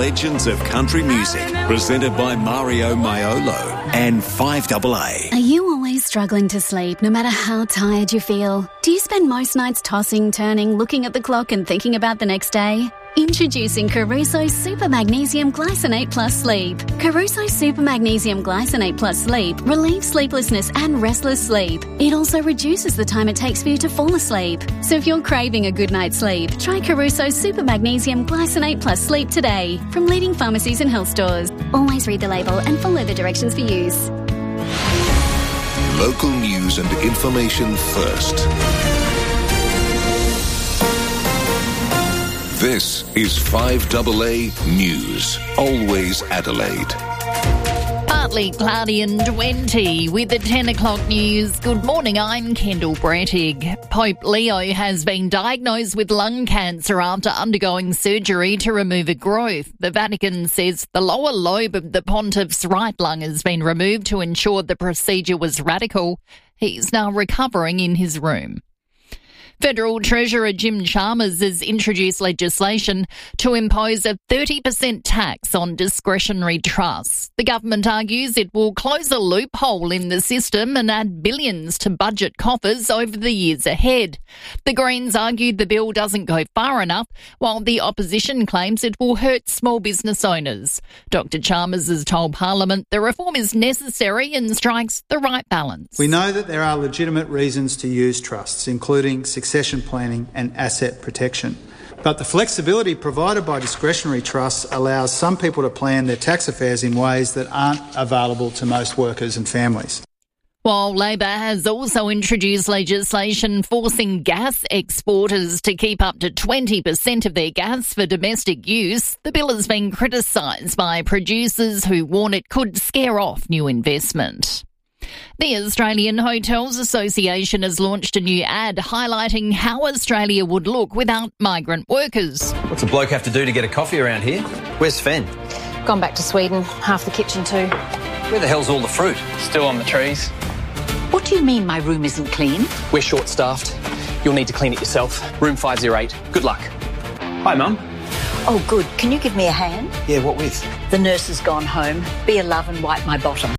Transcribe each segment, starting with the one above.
Legends of Country Music, presented by Mario Maiolo and 5AA. Are you always struggling to sleep, no matter how tired you feel? Do you spend most nights tossing, turning, looking at the clock and thinking about the next day? Introducing Caruso Super Magnesium Glycinate Plus Sleep. Caruso Super Magnesium Glycinate Plus Sleep relieves sleeplessness and restless sleep. It also reduces the time it takes for you to fall asleep. So if you're craving a good night's sleep, try Caruso Super Magnesium Glycinate Plus Sleep today from leading pharmacies and health stores. Always read the label and follow the directions for use. Local news and information first. This is 5AA News, always Adelaide. Partly cloudy and 20 with the 10 o'clock news. Good morning, I'm Kendall Brettig. Pope Leo has been diagnosed with lung cancer after undergoing surgery to remove a growth. The Vatican says the lower lobe of the pontiff's right lung has been removed to ensure the procedure was radical. He's now recovering in his room. Federal Treasurer Jim Chalmers has introduced legislation to impose a 30% tax on discretionary trusts. The government argues it will close a loophole in the system and add billions to budget coffers over the years ahead. The Greens argued the bill doesn't go far enough, while the opposition claims it will hurt small business owners. Dr Chalmers has told Parliament the reform is necessary and strikes the right balance. We know that there are legitimate reasons to use trusts, including succession planning and asset protection. But the flexibility provided by discretionary trusts allows some people to plan their tax affairs in ways that aren't available to most workers and families. While Labor has also introduced legislation forcing gas exporters to keep up to 20% of their gas for domestic use, the bill has been criticised by producers who warn it could scare off new investment. The Australian Hotels Association has launched a new ad highlighting how Australia would look without migrant workers. What's a bloke have to do to get a coffee around here? Where's Sven? Gone back to Sweden, half the kitchen too. Where the hell's all the fruit? Still on the trees. What do you mean my room isn't clean? We're short-staffed. You'll need to clean it yourself. Room 508. Good luck. Hi, Mum. Oh, good. Can you give me a hand? Yeah, what with? The nurse has gone home. Be a love and wipe my bottom.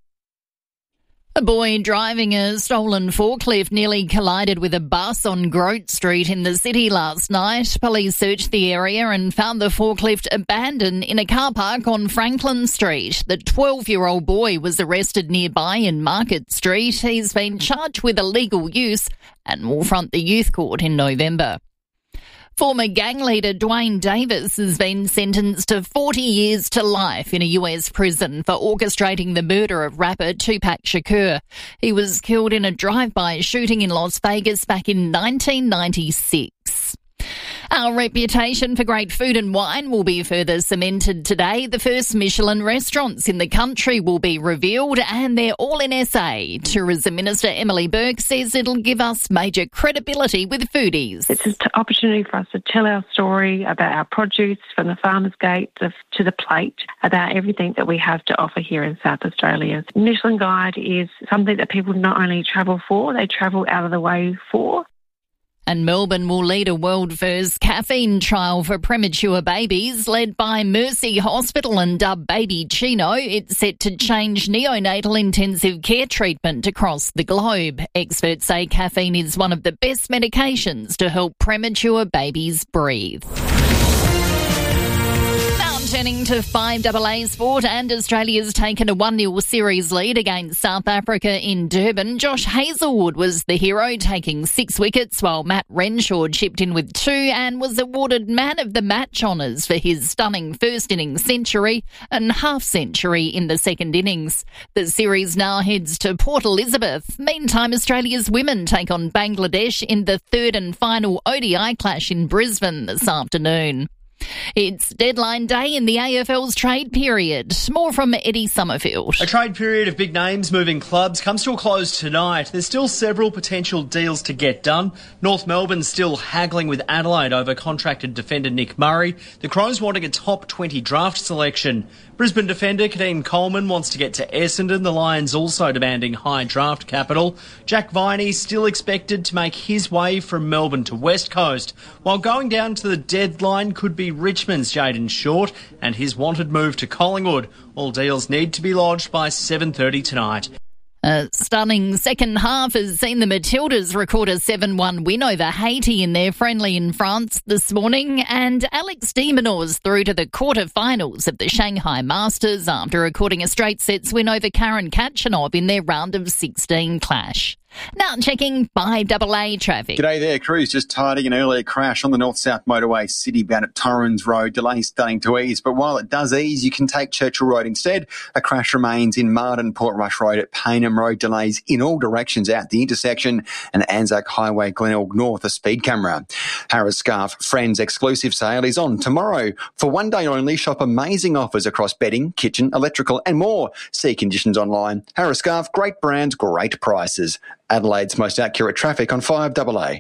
A boy driving a stolen forklift nearly collided with a bus on Grote Street in the city last night. Police searched the area and found the forklift abandoned in a car park on Franklin Street. The 12-year-old boy was arrested nearby in Market Street. He's been charged with illegal use and will front the youth court in November. Former gang leader Dwayne Davis has been sentenced to 40 years to life in a US prison for orchestrating the murder of rapper Tupac Shakur. He was killed in a drive-by shooting in Las Vegas back in 1996. Our reputation for great food and wine will be further cemented today. The first Michelin restaurants in the country will be revealed, and they're all in SA. Tourism Minister Emily Burke says it'll give us major credibility with foodies. It's an opportunity for us to tell our story about our produce from the farmer's gate to the plate, about everything that we have to offer here in South Australia. Michelin Guide is something that people not only travel for, they travel out of the way for. And Melbourne will lead a world-first caffeine trial for premature babies led by Mercy Hospital and dubbed Baby Chino. It's set to change neonatal intensive care treatment across the globe. Experts say caffeine is one of the best medications to help premature babies breathe. Turning to 5AA sport, and Australia's taken a 1-0 series lead against South Africa in Durban. Josh Hazlewood was the hero, taking 6 wickets, while Matt Renshaw chipped in with 2 and was awarded man of the match honours for his stunning first innings century and half century in the second innings. The series now heads to Port Elizabeth. Meantime, Australia's women take on Bangladesh in the third and final ODI clash in Brisbane this afternoon. It's deadline day in the AFL's trade period. More from Eddie Summerfield. A trade period of big names moving clubs comes to a close tonight. There's still several potential deals to get done. North Melbourne still haggling with Adelaide over contracted defender Nick Murray. The Crows wanting a top 20 draft selection. Brisbane defender Kadeem Coleman wants to get to Essendon. The Lions also demanding high draft capital. Jack Viney still expected to make his way from Melbourne to West Coast, while going down to the deadline could be Richmond's Jayden Short and his wanted move to Collingwood. All deals need to be lodged by 7:30 tonight. A stunning second half has seen the Matildas record a 7-1 win over Haiti in their friendly in France this morning, and Alex de Minaur's through to the quarterfinals of the Shanghai Masters after recording a straight sets win over Karen Khachanov in their round of 16 clash. Now checking 5AA traffic. G'day there, crews just tidying an earlier crash on the north-south motorway city bound at Torrens Road. Delays starting to ease, but while it does ease, you can take Churchill Road instead. A crash remains in Marden Portrush Road at Paynham Road. Delays in all directions out the intersection, and Anzac Highway Glenelg North, a speed camera. Harris Scarf Friends exclusive sale is on tomorrow. For one day only, shop amazing offers across bedding, kitchen, electrical and more. See conditions online. Harris Scarf, great brands, great prices. Adelaide's most accurate traffic on 5AA.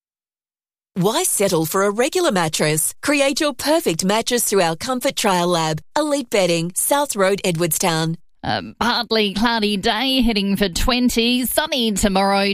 Why settle for a regular mattress? Create your perfect mattress through our Comfort Trial Lab. Elite Bedding, South Road, Edwardstown. Partly cloudy day, heading for 20. Sunny tomorrow,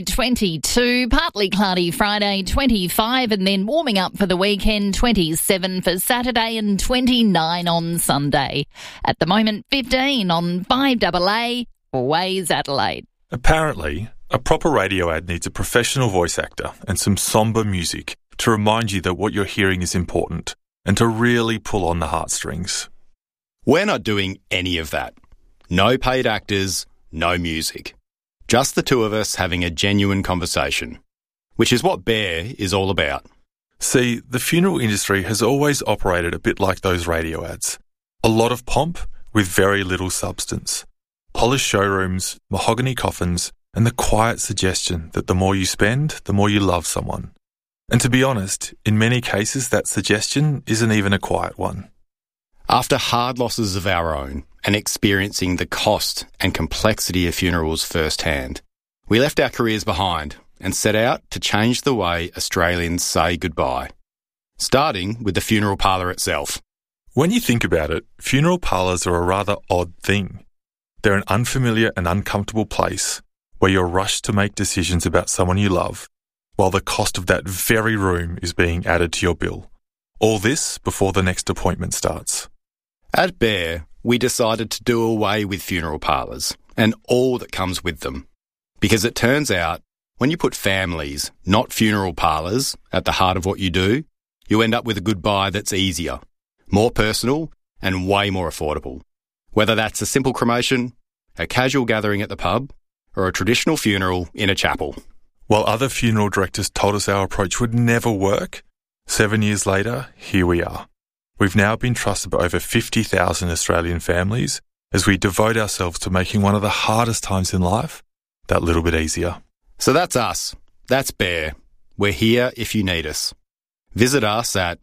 22. Partly cloudy Friday, 25. And then warming up for the weekend, 27 for Saturday and 29 on Sunday. At the moment, 15 on 5AA. Always Adelaide. Apparently, a proper radio ad needs a professional voice actor and some sombre music to remind you that what you're hearing is important and to really pull on the heartstrings. We're not doing any of that. No paid actors, no music. Just the two of us having a genuine conversation, which is what Bear is all about. See, the funeral industry has always operated a bit like those radio ads. A lot of pomp with very little substance. Polished showrooms, mahogany coffins, and the quiet suggestion that the more you spend, the more you love someone. And to be honest, in many cases that suggestion isn't even a quiet one. After hard losses of our own and experiencing the cost and complexity of funerals firsthand, we left our careers behind and set out to change the way Australians say goodbye, starting with the funeral parlour itself. When you think about it, funeral parlours are a rather odd thing. They're an unfamiliar and uncomfortable place where you're rushed to make decisions about someone you love, while the cost of that very room is being added to your bill. All this before the next appointment starts. At Bear, we decided to do away with funeral parlours and all that comes with them. Because it turns out, when you put families, not funeral parlours, at the heart of what you do, you end up with a goodbye that's easier, more personal and way more affordable. Whether that's a simple cremation, a casual gathering at the pub, or a traditional funeral in a chapel. While other funeral directors told us our approach would never work, 7 years later, here we are. We've now been trusted by over 50,000 Australian families as we devote ourselves to making one of the hardest times in life that little bit easier. So that's us. That's Bear. We're here if you need us. Visit us at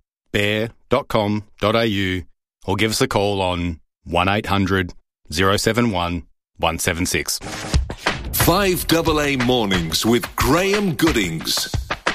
bear.com.au or give us a call on 1800 071 176. 5AA Mornings with Graham Goodings.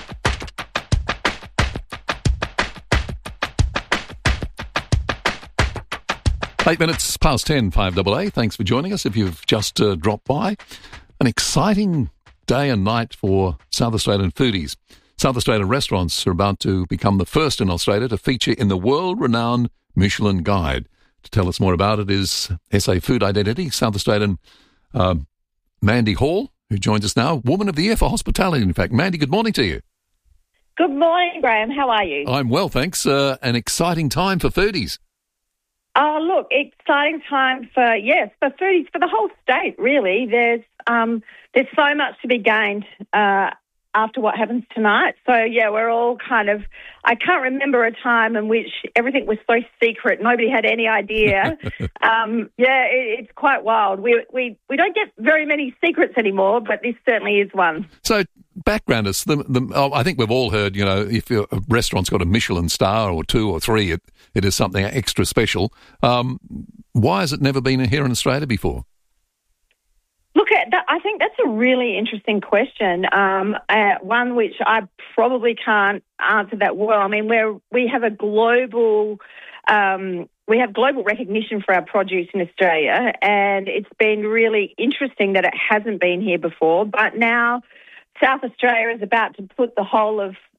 Eight minutes past 10, 5AA. Thanks for joining us if you've just dropped by. An exciting day and night for South Australian foodies. South Australian restaurants are about to become the first in Australia to feature in the world-renowned Michelin Guide. To tell us more about it is SA Food Identity, South Australian Mandy Hall, who joins us now, Woman of the Year for Hospitality, in fact. Mandy, good morning to you. Good morning, Graham. How are you? I'm well, thanks. An exciting time for foodies. Oh, look, exciting time for foodies, for the whole state, really. There's so much to be gained after what happens tonight. So, yeah, we're all I can't remember a time in which everything was so secret, nobody had any idea. It's quite wild. We don't get very many secrets anymore, but this certainly is one. So, background us. I think we've all heard, if a restaurant's got a Michelin star or 2 or 3, it is something extra special. Why has it never been here in Australia before? Look, I think that's a really interesting question, one which I probably can't answer that well. I mean, we have global recognition for our produce in Australia, and it's been really interesting that it hasn't been here before. But now South Australia is about to put the whole of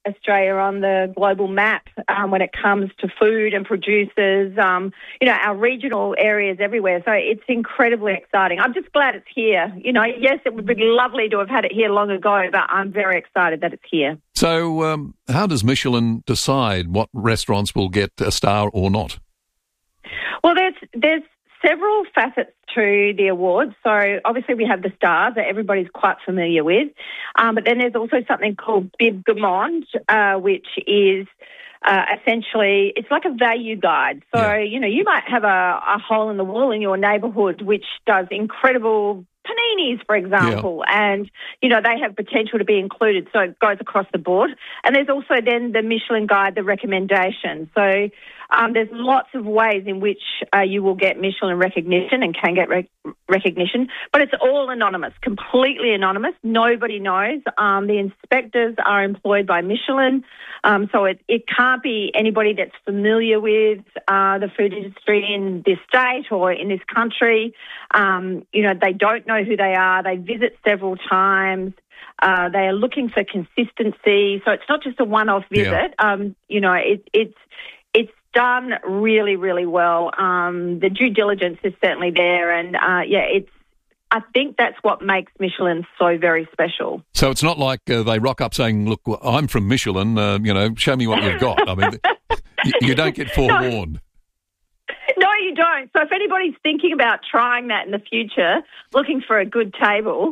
Australia on the global map when it comes to food and producers, our regional areas everywhere. So it's incredibly exciting. I'm just glad it's here. Yes, it would be lovely to have had it here long ago, but I'm very excited that it's here. So how does Michelin decide what restaurants will get a star or not? Well, there's several facets to the awards. So obviously we have the stars that everybody's quite familiar with, but then there's also something called Bib Gourmand, which is essentially, it's like a value guide. So, you might have a hole in the wall in your neighbourhood which does incredible paninis, for example, and, they have potential to be included, so it goes across the board. And there's also then the Michelin Guide, the recommendation. So there's lots of ways in which you will get Michelin recognition and can get recognition, but it's all anonymous, completely anonymous. Nobody knows. The inspectors are employed by Michelin, so it can't be anybody that's familiar with the food industry in this state or in this country. They don't know who they are. They visit several times. They are looking for consistency. So it's not just a one-off visit. It's done really, really well. The due diligence is certainly there. And, I think that's what makes Michelin so very special. So it's not like they rock up saying, look, I'm from Michelin, show me what you've got. I mean, you don't get forewarned. No, you don't. So if anybody's thinking about trying that in the future, looking for a good table,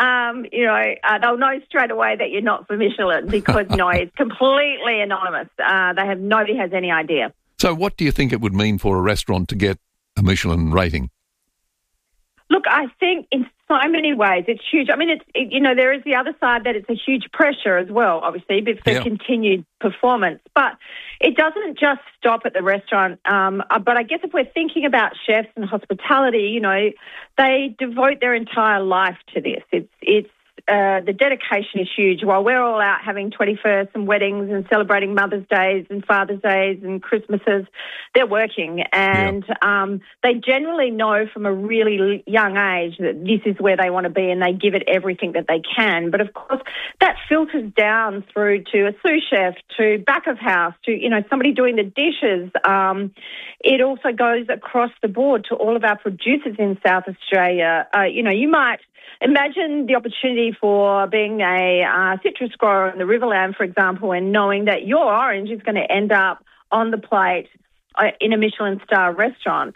they'll know straight away that you're not from Michelin because, it's completely anonymous. Nobody has any idea. So what do you think it would mean for a restaurant to get a Michelin rating? Look, I think in so many ways it's huge. I mean, there is the other side that it's a huge pressure as well, obviously, for continued performance. But it doesn't just stop at the restaurant. But I guess if we're thinking about chefs and hospitality, they devote their entire life to this. It's the dedication is huge. While we're all out having 21st and weddings and celebrating Mother's Days and Father's Days and Christmases, they're working. And they generally know from a really young age that this is where they want to be and they give it everything that they can. But, of course, that filters down through to a sous chef, to back of house, to, somebody doing the dishes. It also goes across the board to all of our producers in South Australia. You might imagine the opportunity for being a citrus grower in the Riverland, for example, and knowing that your orange is going to end up on the plate in a Michelin star restaurant.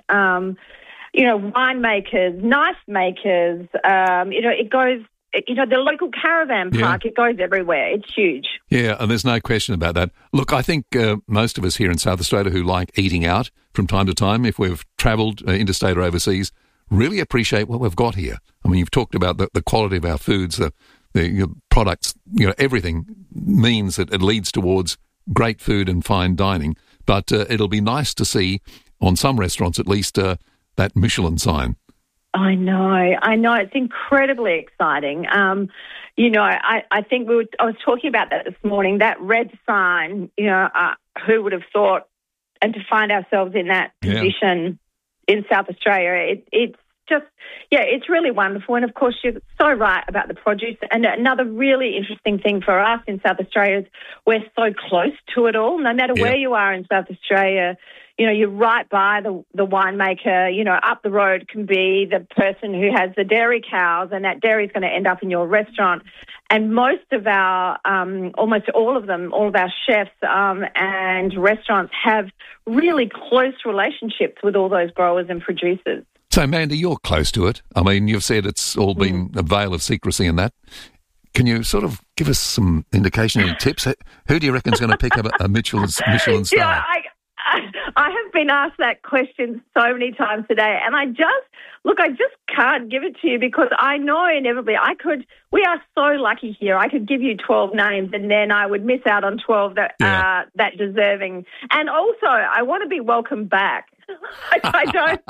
Winemakers, knife makers, it goes, the local caravan park, it goes everywhere. It's huge. Yeah, and there's no question about that. Look, I think most of us here in South Australia who like eating out from time to time, if we've travelled interstate or overseas, really appreciate what we've got here. I mean, you've talked about the quality of our foods, the products, everything means that it leads towards great food and fine dining. But it'll be nice to see, on some restaurants at least, that Michelin sign. I know. It's incredibly exciting. I think I was talking about that this morning, that red sign, who would have thought, and to find ourselves in that position in South Australia, it's just, it's really wonderful. And, of course, you're so right about the produce. And another really interesting thing for us in South Australia is we're so close to it all. No matter where you are in South Australia, you're right by the winemaker. Up the road can be the person who has the dairy cows, and that dairy is going to end up in your restaurant. And most of our, almost all of them, all of our chefs and restaurants have really close relationships with all those growers and producers. So, Mandy, you're close to it. I mean, you've said it's all been a veil of secrecy in that. Can you sort of give us some indication, any tips? Who do you reckon is going to pick up a Michelin star? I have been asked that question so many times today, and I just can't give it to you because I know inevitably we are so lucky here. I could give you 12 names and then I would miss out on 12 that are that deserving. And also, I want to be welcomed back. I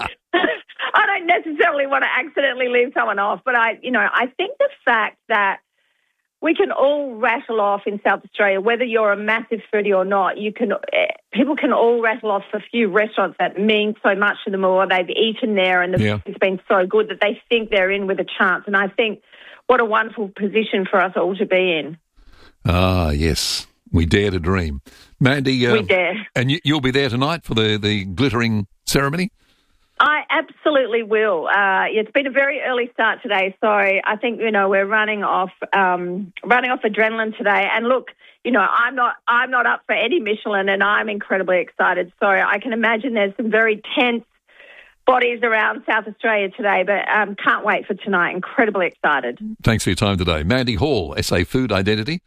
don't necessarily want to accidentally leave someone off, but I think the fact that we can all rattle off in South Australia, whether you're a massive foodie or not, people can all rattle off a few restaurants that mean so much to them or they've eaten there and the food's been so good that they think they're in with a chance. And I think what a wonderful position for us all to be in. Ah, yes. We dare to dream. Mandy, we dare. And you'll be there tonight for the glittering ceremony? I absolutely will. It's been a very early start today, so I think, we're running off adrenaline today. And look, I'm not up for any Michelin, and I'm incredibly excited. So I can imagine there's some very tense bodies around South Australia today, but can't wait for tonight. Incredibly excited. Thanks for your time today. Mandy Hall, SA Food Identity,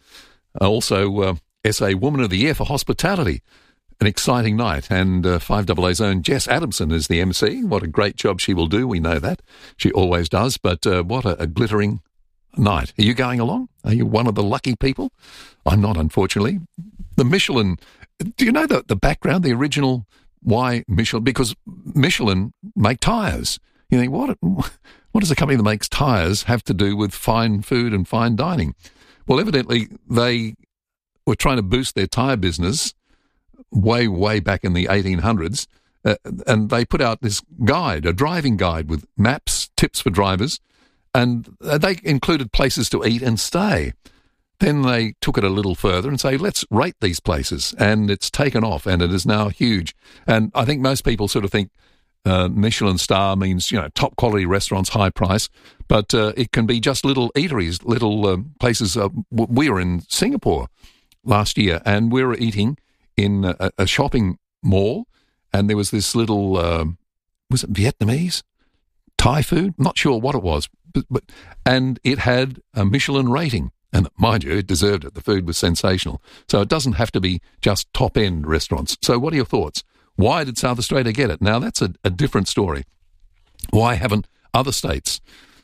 also SA Woman of the Year for Hospitality. An exciting night, and 5AA's own Jess Adamson is the MC. What a great job she will do, we know that. She always does, but what a glittering night. Are you going along? Are you one of the lucky people? I'm not, unfortunately. The Michelin, do you know the background, the original why Michelin? Because Michelin make tyres. You think, what does a company that makes tyres have to do with fine food and fine dining? Well, evidently they were trying to boost their tyre business way back in the 1800s, and they put out this guide, a driving guide with maps, tips for drivers, and they included places to eat and stay. Then they took it a little further and say, let's rate these places, and it's taken off, and it is now huge. And I think most people sort of think Michelin star means, top quality restaurants, high price, but it can be just little eateries, little places. We were in Singapore last year, and we were eating in a shopping mall, and there was this little, was it Vietnamese? Thai food? Not sure what it was, but and it had a Michelin rating. And mind you, it deserved it. The food was sensational. So it doesn't have to be just top-end restaurants. So what are your thoughts? Why did South Australia get it? Now, that's a different story. Why haven't other states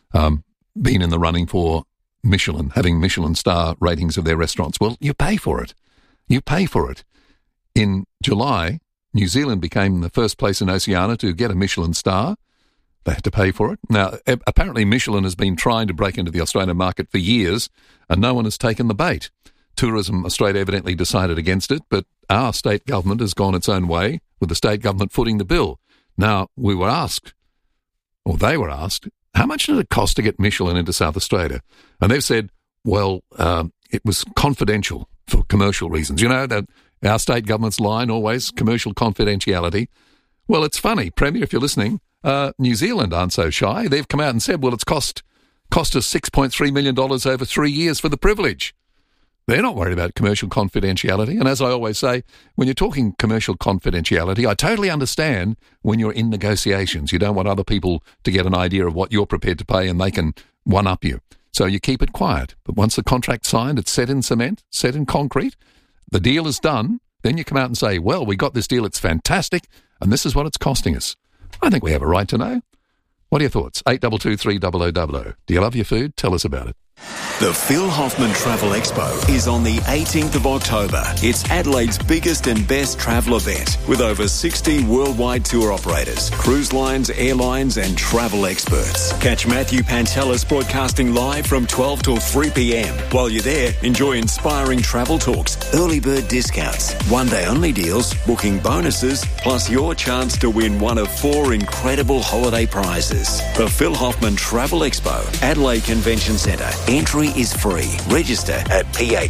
been in the running for Michelin, having Michelin star ratings of their restaurants? Well, you pay for it. You pay for it. In July, New Zealand became the first place in Oceania to get a Michelin star. They had to pay for it. Now, apparently Michelin has been trying to break into the Australian market for years, and no one has taken the bait. Tourism Australia evidently decided against it, but our state government has gone its own way, with the state government footing the bill. Now, we were asked, or they were asked, how much did it cost to get Michelin into South Australia? And they've said, well, it was confidential for commercial reasons. That our state government's line always, commercial confidentiality. Well, it's funny, Premier, if you're listening, New Zealand aren't so shy. They've come out and said, well, it's cost us $6.3 million over 3 years for the privilege. They're not worried about commercial confidentiality. And as I always say, when you're talking commercial confidentiality, I totally understand when you're in negotiations. You don't want other people to get an idea of what you're prepared to pay and they can one-up you. So you keep it quiet. But once the contract's signed, it's set in cement, set in concrete, the deal is done, then you come out and say, well, we got this deal, it's fantastic, and this is what it's costing us. I think we have a right to know. What are your thoughts? 822 30000. Do you love your food? Tell us about it. The Phil Hoffman Travel Expo is on the 18th of October. It's Adelaide's biggest and best travel event with over 60 worldwide tour operators, cruise lines, airlines and travel experts. Catch Matthew Pantelis broadcasting live from 12 till 3 p.m. While you're there, enjoy inspiring travel talks, early bird discounts, one-day only deals, booking bonuses, plus your chance to win one of 4 incredible holiday prizes. The Phil Hoffman Travel Expo, Adelaide Convention Centre. Entry is free. Register at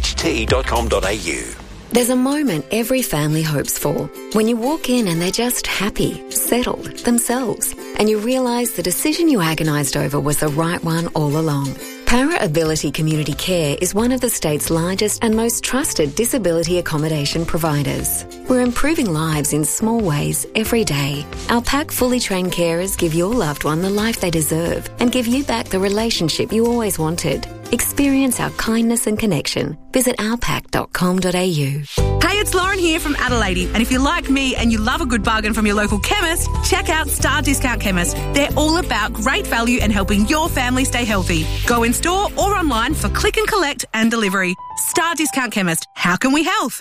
pht.com.au. There's a moment every family hopes for. When you walk in and they're just happy, settled, themselves, and you realise the decision you agonised over was the right one all along. Para Ability Community Care is one of the state's largest and most trusted disability accommodation providers. We're improving lives in small ways every day. Our PAC fully trained carers give your loved one the life they deserve and give you back the relationship you always wanted. Experience our kindness and connection. Visit ourpac.com.au. Hey, it's Lauren here from Adelaide, and if you're like me and you love a good bargain from your local chemist, check out Star Discount Chemist. They're all about great value and helping your family stay healthy. Go in store or online for click and collect and delivery. Star Discount Chemist. How can we help?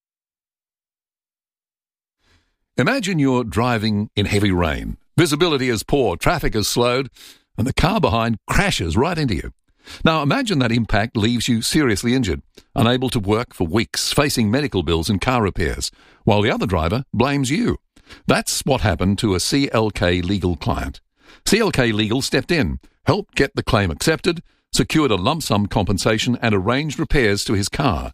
Imagine you're driving in heavy rain. Visibility is poor, traffic is slowed, and the car behind crashes right into you. Now imagine that impact leaves you seriously injured, unable to work for weeks, facing medical bills and car repairs, while the other driver blames you. That's what happened to a CLK Legal client. CLK Legal stepped in, helped get the claim accepted, secured a lump sum compensation and arranged repairs to his car.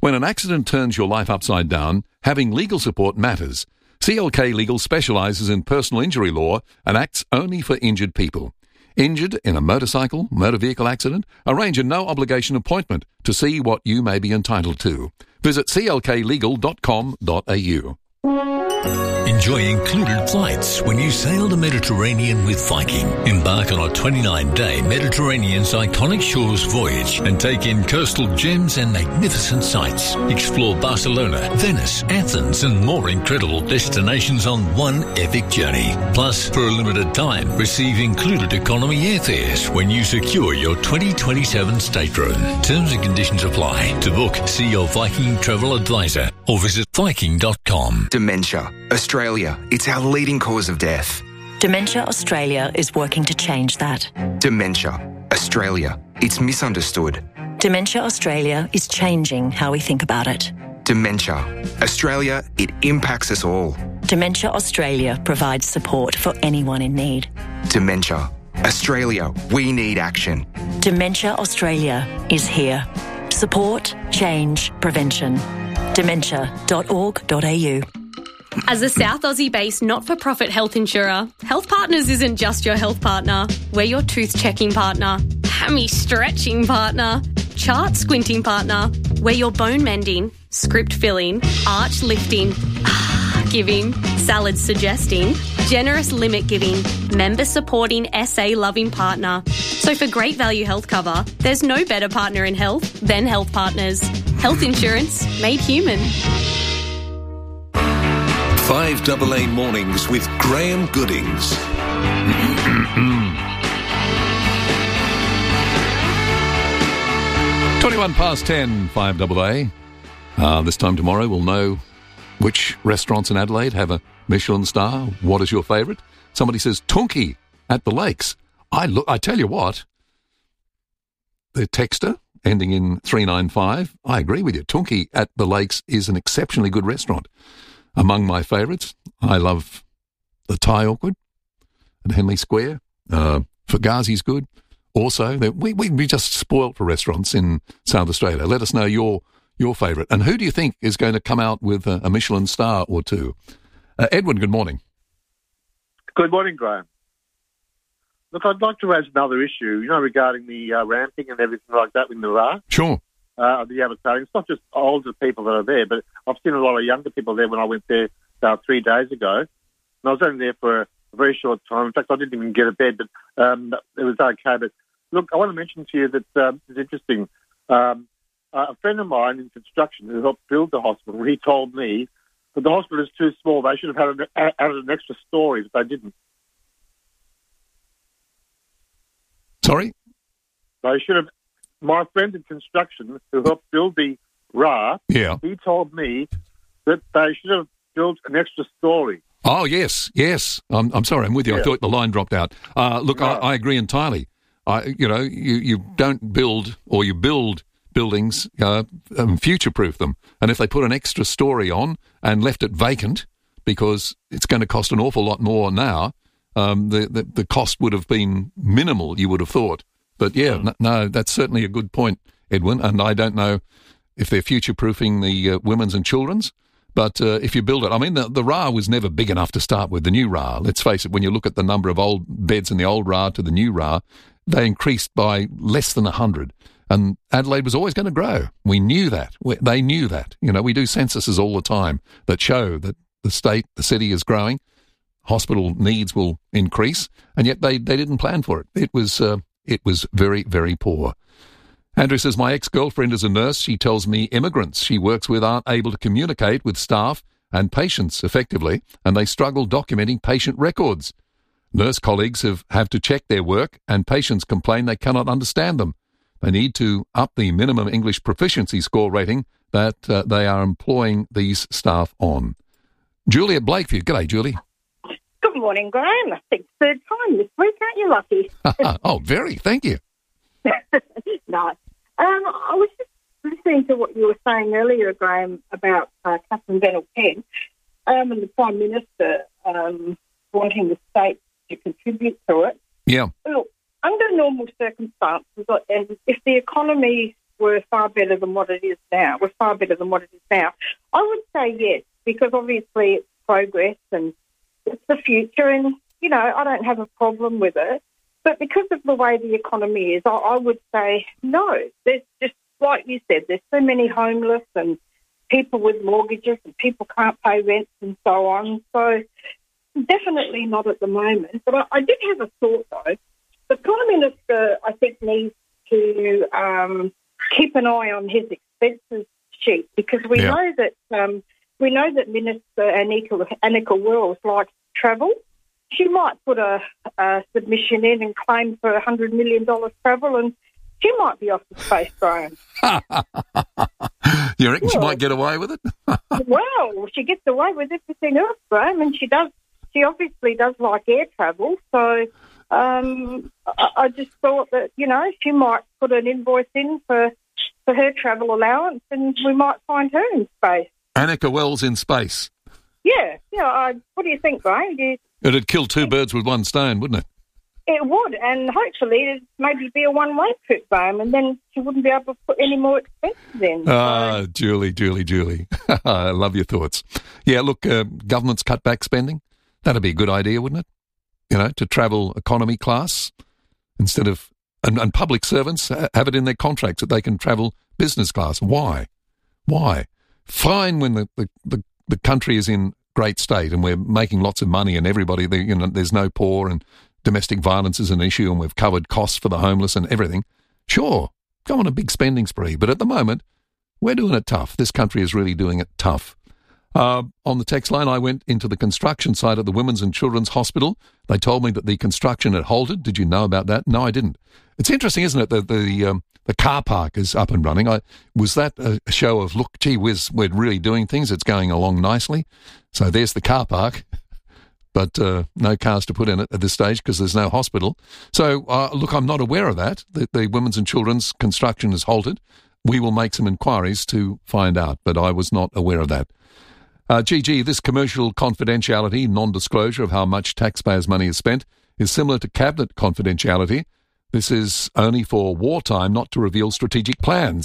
When an accident turns your life upside down, having legal support matters. CLK Legal specialises in personal injury law and acts only for injured people. Injured in a motor vehicle accident? Arrange a no-obligation appointment to see what you may be entitled to. Visit clklegal.com.au. Enjoy included flights when you sail the Mediterranean with Viking. Embark on a 29-day Mediterranean's iconic shores voyage and take in coastal gems and magnificent sights. Explore Barcelona, Venice, Athens and more incredible destinations on one epic journey. Plus, for a limited time, receive included economy airfares when you secure your 2027 stateroom. Terms and conditions apply. To book, see your Viking travel advisor or visit Viking.com. Dementia. Australia, it's our leading cause of death. Dementia Australia is working to change that. Dementia. Australia, it's misunderstood. Dementia Australia is changing how we think about it. Dementia. Australia, it impacts us all. Dementia Australia provides support for anyone in need. Dementia. Australia, we need action. Dementia Australia is here. Support, change, prevention. Dementia.org.au. As a South Aussie-based not-for-profit health insurer, Health Partners isn't just your health partner. We're your tooth-checking partner, hammy-stretching partner, chart-squinting partner. We're your bone-mending, script-filling, arch-lifting, giving, salad-suggesting, generous limit-giving, member-supporting, SA-loving partner. So for great value health cover, there's no better partner in health than Health Partners. Health insurance made human. 5AA Mornings with Graham Goodings. 21 past 10, 5AA. This time tomorrow we'll know which restaurants in Adelaide have a Michelin star. What is your favourite? Somebody says Tunky at the Lakes. I tell you what, the texter ending in 395, I agree with you. Tunky at the Lakes is an exceptionally good restaurant. Among my favourites, I love the Thai Awkward at Henley Square. Fugazi's good. Also, we just spoilt for restaurants in South Australia. Let us know your favourite. And who do you think is going to come out with a Michelin star or two? Edwin, good morning. Good morning, Graham. Look, I'd like to raise another issue, regarding the ramping and everything like that in the RA. Sure. The advertising. It's not just older people that are there, but I've seen a lot of younger people there when I went there about 3 days ago. And I was only there for a very short time. In fact, I didn't even get a bed, but it was okay. But look, I want to mention to you that it's interesting. A friend of mine in construction who helped build the hospital, he told me that the hospital is too small. They should have added an extra story, but they didn't. Sorry? They should have. My friend in construction who helped build the RA, he told me that they should have built an extra story. Oh, yes. I'm sorry, I'm with you. Yeah. I thought the line dropped out. Look, no. I agree entirely. You don't build, or you build buildings, future-proof them. And if they put an extra story on and left it vacant, because it's going to cost an awful lot more now, the cost would have been minimal, you would have thought. But no, that's certainly a good point, Edwin. And I don't know if they're future-proofing the women's and children's, but if you build it, I mean, the RA was never big enough to start with, the new RA. Let's face it, when you look at the number of old beds in the old RA to the new RA, they increased by less than 100. And Adelaide was always going to grow. We knew that. They knew that. We do censuses all the time that show that the city is growing, hospital needs will increase, and yet they didn't plan for it. It was very, very poor. Andrew says, my ex-girlfriend is a nurse. She tells me immigrants she works with aren't able to communicate with staff and patients effectively, and they struggle documenting patient records. Nurse colleagues have to check their work, and patients complain they cannot understand them. They need to up the minimum English proficiency score rating that they are employing these staff on. Julie at Blakeview. G'day, Julie. Good morning, Graham. I think third time this week, aren't you lucky? Oh, very. Thank you. Nice. I was just listening to what you were saying earlier, Graham, about Catherine Bennell-Penn and the Prime Minister wanting the state to contribute to it. Yeah. Look, under normal circumstances, if the economy were far better than what it is now. I would say yes, because obviously it's progress and it's the future, and, you know, I don't have a problem with it. But because of the way the economy is, I would say no. There's just, like you said, there's so many homeless and people with mortgages and people can't pay rent and so on. So definitely not at the moment. But I did have a thought, though. The Prime Minister, I think, needs to keep an eye on his expenses sheet, because we know that Minister Anika Wells likes to travel. She might put a submission in and claim for $100 million travel, and she might be off the space, Graham. You reckon she might get away with it? Well, she gets away with everything else, Graham, and she does. She obviously does like air travel, so I just thought that, you know, she might put an invoice in for her travel allowance, and we might find her in space. Anika Wells in space. Yeah. What do you think, Graham? It'd kill two birds with one stone, wouldn't it? It would, and hopefully it'd maybe be a one-way trip, Graham, and then she wouldn't be able to put any more expenses in. Ah, Julie. I love your thoughts. Yeah, look, government's cut back spending. That'd be a good idea, wouldn't it? You know, to travel economy class instead of... And public servants have it in their contracts that they can travel business class. Why? Fine when the country is in great state and we're making lots of money and everybody, you know, there's no poor and domestic violence is an issue and we've covered costs for the homeless and everything. Sure, go on a big spending spree. But at the moment, we're doing it tough. This country is really doing it tough. On the text line, I went into the construction site at the Women's and Children's Hospital. They told me that the construction had halted. Did you know about that? No, I didn't. It's interesting, isn't it, that the car park is up and running. Was that a show of, look, gee whiz, we're really doing things, it's going along nicely? So there's the car park, but no cars to put in it at this stage because there's no hospital. So, look, I'm not aware of that. The Women's and Children's construction is halted. We will make some inquiries to find out, but I was not aware of that. GG, this commercial confidentiality, non-disclosure of how much taxpayers' money is spent, is similar to cabinet confidentiality. This is only for wartime, not to reveal strategic plans.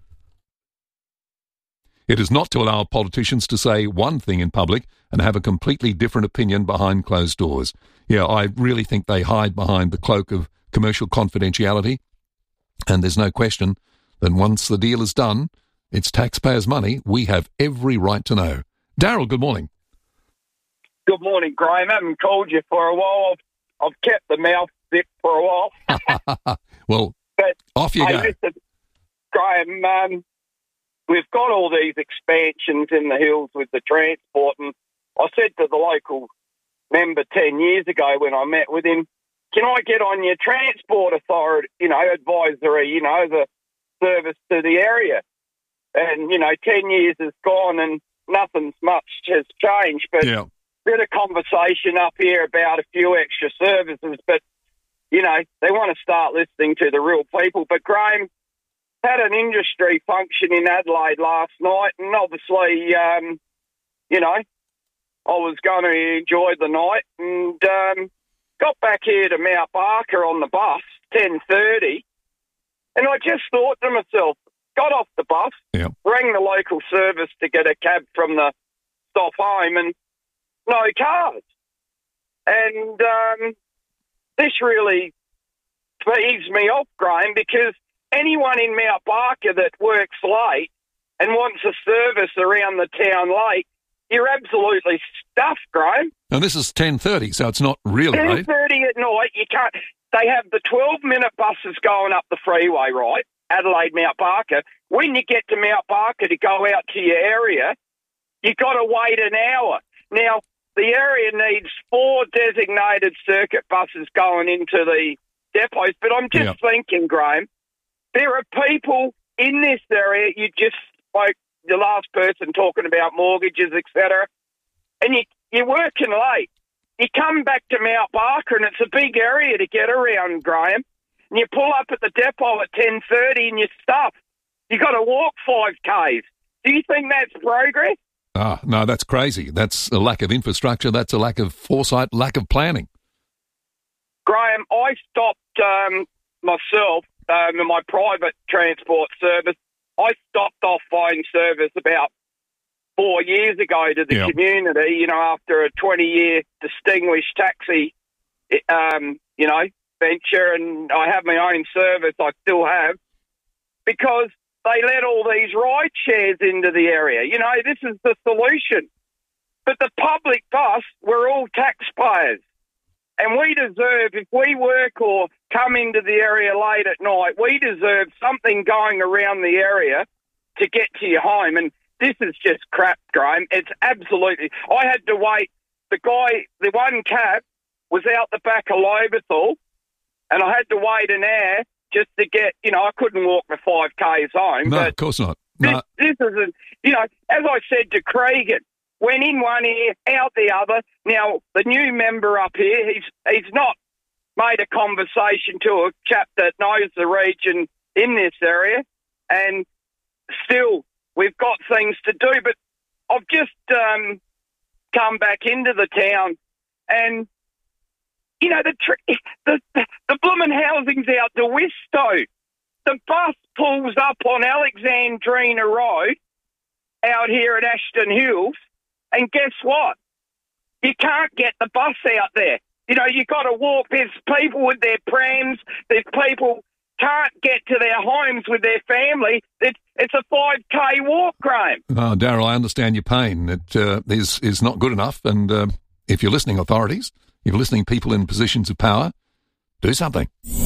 It is not to allow politicians to say one thing in public and have a completely different opinion behind closed doors. Yeah, I really think they hide behind the cloak of commercial confidentiality, and there's no question that once the deal is done, it's taxpayers' money. We have every right to know. Daryl, good morning. Good morning, Graham. I haven't called you for a while. I've kept the mouth thick for a while. Well, but off you go. Listen, Graham, we've got all these expansions in the hills with the transport, and I said to the local member 10 years ago when I met with him, can I get on your transport authority, advisory, the service to the area? And, 10 years has gone and nothing's much has changed, but bit of conversation up here about a few extra services, but, they want to start listening to the real people. But Graham, had an industry function in Adelaide last night, and obviously, I was going to enjoy the night, and got back here to Mount Barker on the bus, 10:30, and I just thought to myself, got off the bus, rang the local service to get a cab from the stop home, and no cars. And this really peeves me off, Graham, because anyone in Mount Barker that works late and wants a service around the town late, you're absolutely stuffed, Graham. And this is 10:30, so it's not really late. 10:30 at night, you can't. They have the 12-minute buses going up the freeway, right? Adelaide, Mount Barker. When you get to Mount Barker to go out to your area, you got to wait an hour. Now, the area needs 4 designated circuit buses going into the depots, but I'm just thinking, Graham, there are people in this area, you just spoke, the last person talking about mortgages, etc., and you're working late. You come back to Mount Barker, and it's a big area to get around, Graham, and you pull up at the depot at 10:30 and you're stuffed. You got to walk 5 Ks. Do you think that's progress? No, that's crazy. That's a lack of infrastructure. That's a lack of foresight, lack of planning. Graham, I stopped myself in my private transport service. I stopped off phone service about 4 years ago to the community, you know, after a 20-year distinguished taxi, you know, venture, and I have my own service, I still have, because they let all these ride shares into the area. You know, this is the solution. But the public bus, we're all taxpayers. And we deserve, if we work or come into the area late at night, we deserve something going around the area to get to your home. And this is just crap, Graham. It's absolutely... I had to wait. The one cab was out the back of Lobethal, and I had to wait an hour just to get, you know, I couldn't walk the 5 Ks home. No, but of course not. No. This isn't, you know, as I said to Cregan, went in one ear, out the other. Now, the new member up here, he's not made a conversation to a chap that knows the region in this area, and still we've got things to do. But I've just come back into the town, and, you know, the bloomin' housing's out to Wistow. The bus pulls up on Alexandrina Road out here at Ashton Hills, and guess what? You can't get the bus out there. You know, you got to walk. There's people with their prams. There's people can't get to their homes with their family. It's a 5K walk, Graham. Oh, Darryl, I understand your pain. It is not good enough. And if you're listening, authorities, if you're listening, people in positions of power, do something.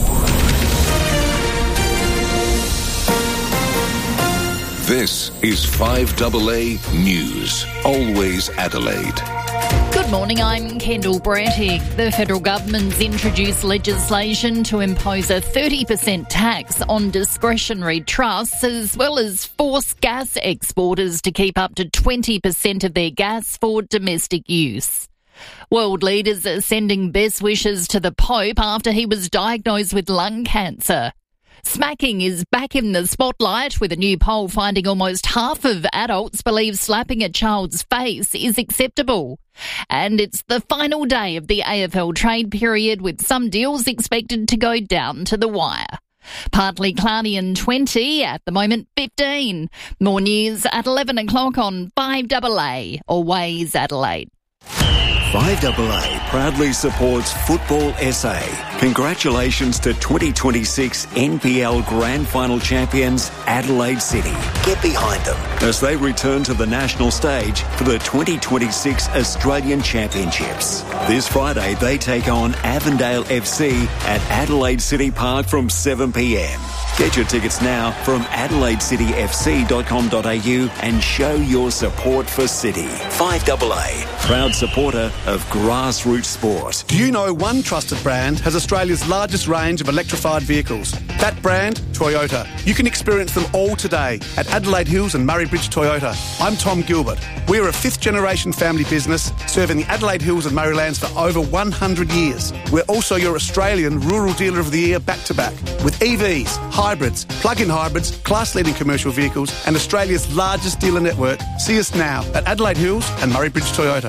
This is 5AA News, always Adelaide. Good morning, I'm Kendall Brattig. The federal government's introduced legislation to impose a 30% tax on discretionary trusts, as well as force gas exporters to keep up to 20% of their gas for domestic use. World leaders are sending best wishes to the Pope after he was diagnosed with lung cancer. Smacking is back in the spotlight, with a new poll finding almost half of adults believe slapping a child's face is acceptable. And it's the final day of the AFL trade period, with some deals expected to go down to the wire. Partly cloudy and 20, at the moment 15. More news at 11 o'clock on 5AA, Always Adelaide. 5AA proudly supports Football SA. Congratulations to 2026 NPL Grand Final champions Adelaide City. Get behind them as they return to the national stage for the 2026 Australian Championships. This Friday they take on Avondale FC at Adelaide City Park from 7 p.m. Get your tickets now from adelaidecityfc.com.au and show your support for City. 5AA, proud supporter of grassroots sport. Do you know one trusted brand has Australia's largest range of electrified vehicles? That brand, Toyota. You can experience them all today at Adelaide Hills and Murray Bridge Toyota. I'm Tom Gilbert. We're a 5th-generation family business serving the Adelaide Hills and Murraylands for over 100 years. We're also your Australian Rural Dealer of the Year back-to-back with EVs, hybrids, plug-in hybrids, class-leading commercial vehicles and Australia's largest dealer network. See us now at Adelaide Hills and Murray Bridge Toyota.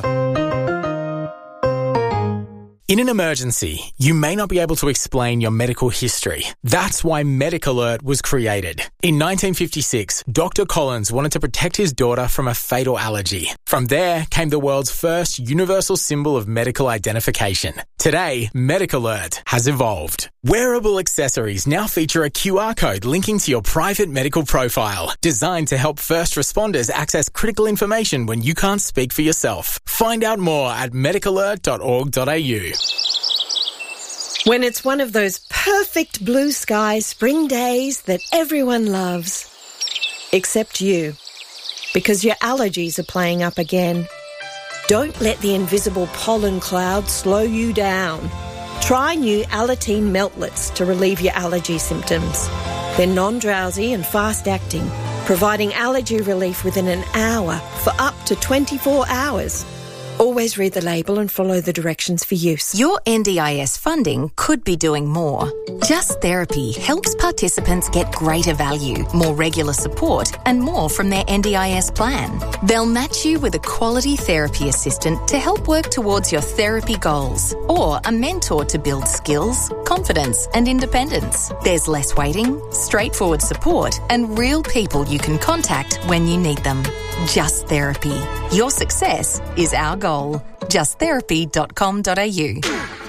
In an emergency, you may not be able to explain your medical history. That's why MedicAlert was created. In 1956, Dr. Collins wanted to protect his daughter from a fatal allergy. From there came the world's first universal symbol of medical identification. Today, MedicAlert has evolved. Wearable accessories now feature a QR code linking to your private medical profile, designed to help first responders access critical information when you can't speak for yourself. Find out more at medicalert.org.au. When it's one of those perfect blue sky spring days that everyone loves. Except you. Because your allergies are playing up again. Don't let the invisible pollen cloud slow you down. Try new Alateen Meltlets to relieve your allergy symptoms. They're non-drowsy and fast-acting, providing allergy relief within an hour for up to 24 hours. Always read the label and follow the directions for use. Your NDIS funding could be doing more. Just Therapy helps participants get greater value, more regular support, and more from their NDIS plan. They'll match you with a quality therapy assistant to help work towards your therapy goals, or a mentor to build skills, confidence, and independence. There's less waiting, straightforward support, and real people you can contact when you need them. Just Therapy. Your success is our goal. justtherapy.com.au.